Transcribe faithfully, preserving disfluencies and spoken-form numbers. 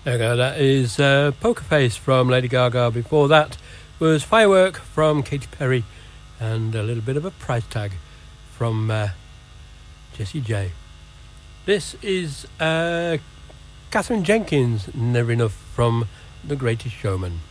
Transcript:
Okay, that is uh, Poker Face from Lady Gaga. Before that was Firework from Katy Perry, and a little bit of a price tag from uh, Jessie J. This is uh, Catherine Jenkins, Never Enough from The Greatest Showman.